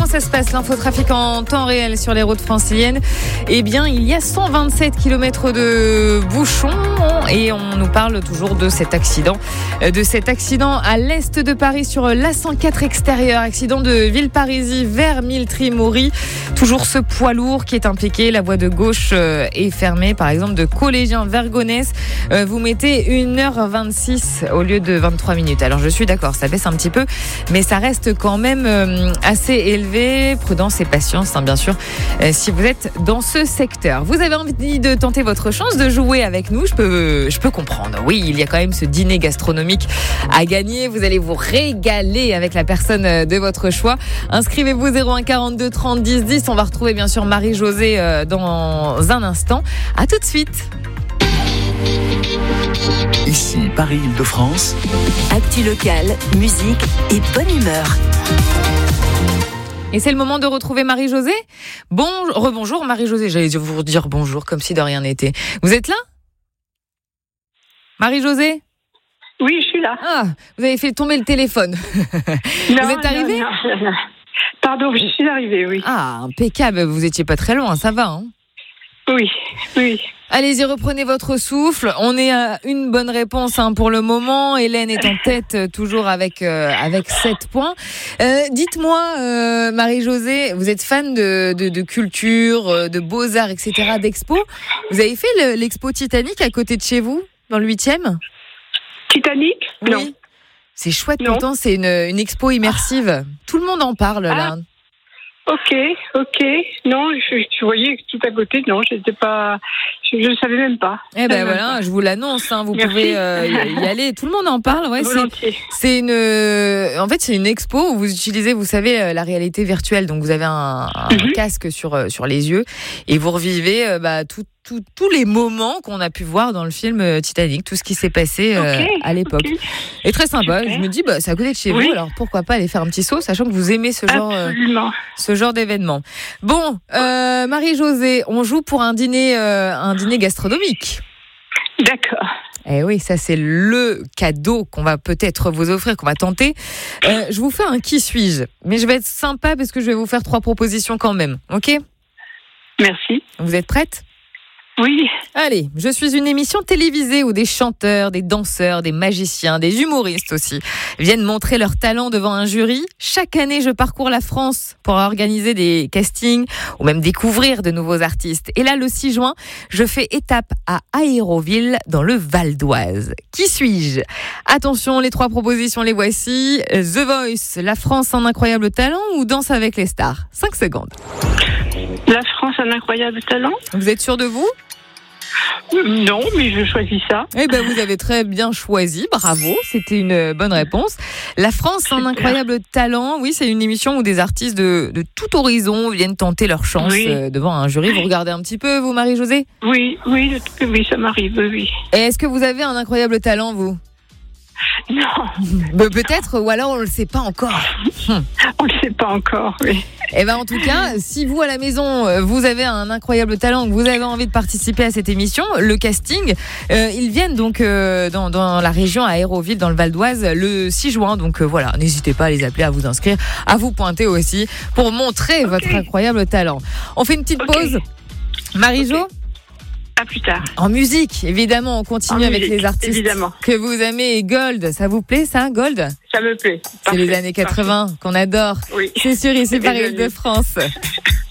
ça se passe, l'infotrafic en temps réel sur les routes franciliennes? Eh bien, il y a 127 km de bouchons et on nous parle toujours de cet accident à l'est de Paris sur l'A104 extérieur, accident de Villeparisis vers Miltry-Mory. Toujours ce poids lourd qui est impliqué, la voie de gauche est fermée, par exemple de Collégien vers Gonesse. Vous mettez 1h26 au lieu de 23 minutes. Alors je suis d'accord, ça baisse un petit peu, mais ça reste quand même assez élevé. Prudence et patience, bien sûr, si vous êtes dans ce secteur. Vous avez envie de tenter votre chance, de jouer avec nous, je peux comprendre. Oui, il y a quand même ce dîner gastronomique à gagner. Vous allez vous régaler avec la personne de votre choix. Inscrivez-vous 01 42 30 10 10. On va retrouver bien sûr Marie-Josée dans un instant. À tout de suite. Ici Paris-Île-de-France. Actu locale, musique et bonne humeur. Et c'est le moment de retrouver Marie-Josée. Rebonjour Marie-Josée. J'allais vous dire bonjour comme si de rien n'était. Vous êtes là, Marie-Josée? Oui, je suis là. Ah, vous avez fait tomber le téléphone. Vous êtes arrivée? Non. Pardon, je suis arrivée, oui. Ah, impeccable. Vous étiez pas très loin, ça va, hein? Oui. Allez-y, reprenez votre souffle. On est à une bonne réponse pour le moment. Hélène est en tête, toujours avec 7 points. Dites-moi, Marie-Josée, vous êtes fan de culture, de beaux-arts, etc., d'expo. Vous avez fait l'expo Titanic à côté de chez vous, dans le 8e? Titanic? Oui. Non. C'est chouette, pourtant, c'est une expo immersive. Tout le monde en parle, là. Ok. Non, je voyais tout à côté. Non, je ne savais même pas. Eh ben voilà, je vous l'annonce. Vous Merci. pouvez y aller. Tout le monde en parle. Ouais, volontiers. c'est une expo où vous utilisez, vous savez, la réalité virtuelle. Donc vous avez un casque sur les yeux et vous revivez tous les moments qu'on a pu voir dans le film Titanic, tout ce qui s'est passé à l'époque. Okay. Et très sympa. Super. Je me dis, c'est à côté de chez vous, alors pourquoi pas aller faire un petit saut, sachant que vous aimez ce genre d'événement. Bon, Marie-Josée, on joue pour un dîner gastronomique. D'accord. Eh oui, ça c'est le cadeau qu'on va peut-être vous offrir, qu'on va tenter. Je vous fais un qui suis-je, mais je vais être sympa parce que je vais vous faire 3 propositions quand même, ok? Merci. Vous êtes prête? Oui. Allez, je suis une émission télévisée où des chanteurs, des danseurs, des magiciens, des humoristes aussi viennent montrer leur talent devant un jury. Chaque année, je parcours la France pour organiser des castings ou même découvrir de nouveaux artistes. Et là, le 6 juin, je fais étape à Aéroville dans le Val d'Oise. Qui suis-je? Attention, les 3 propositions, les voici. The Voice, La France, un incroyable talent ou Danse avec les stars? 5 secondes. La France, un incroyable talent. Vous êtes sûr de vous? Non, mais je choisis ça. Eh ben, vous avez très bien choisi, bravo, c'était une bonne réponse. La France, un incroyable talent, oui, c'est une émission où des artistes de tout horizon viennent tenter leur chance devant un jury. Vous regardez un petit peu, vous, Marie-Josée? Oui, ça m'arrive, oui. Et est-ce que vous avez un incroyable talent, vous? Non. Peut-être, ou alors on ne le sait pas encore. On ne le sait pas encore, oui. Eh ben, en tout cas, si vous à la maison, vous avez un incroyable talent, que vous avez envie de participer à cette émission, le casting, ils viennent donc dans la région à Aéroville, dans le Val d'Oise, le 6 juin. Donc voilà, n'hésitez pas à les appeler, à vous inscrire, à vous pointer aussi pour montrer votre incroyable talent. On fait une petite pause. Marie-Jo? À plus tard. En musique, évidemment, on continue avec les artistes que vous aimez. Gold, ça vous plaît ça, Gold? Ça me plaît. C'est les années 80 qu'on adore. Oui. C'est sûr, ici par Île-de-France.